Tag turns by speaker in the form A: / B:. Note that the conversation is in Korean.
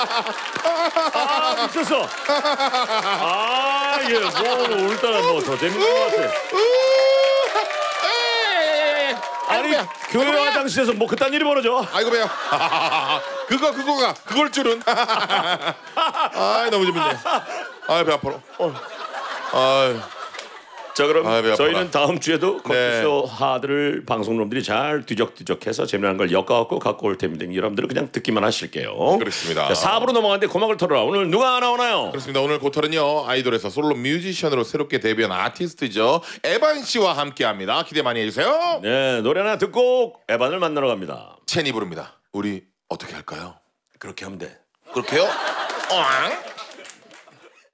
A: 아, 미쳤어. 아, 예, 뭐 오늘따라 뭐 더 재밌는 것 같아. 아니, 교회 화장실에서 뭐 그딴 일이 벌어져.
B: 아이고 배야. 그걸 줄은. 아, 너무 재밌네. 아, 배 아파라. 아.
A: 자, 그럼
B: 아이고,
A: 저희는 다음 주에도
B: 네.
A: 컴퓨터 하드를 방송놈들이 잘 뒤적뒤적해서 재미난 걸 엮어갖고 갖고 올 테니까 여러분들은 그냥 듣기만 하실게요.
B: 그렇습니다.
A: 자, 4부로 넘어가는데 고막을 털어라. 오늘 누가 나오나요?
B: 그렇습니다. 오늘 고털은요, 아이돌에서 솔로 뮤지션으로 새롭게 데뷔한 아티스트죠, 에반 씨와 함께합니다. 기대 많이 해주세요.
A: 네, 노래 하나 듣고 에반을 만나러 갑니다.
B: 체니 부릅니다. 우리 어떻게 할까요?
A: 그렇게 하면 돼.
B: 그렇게요?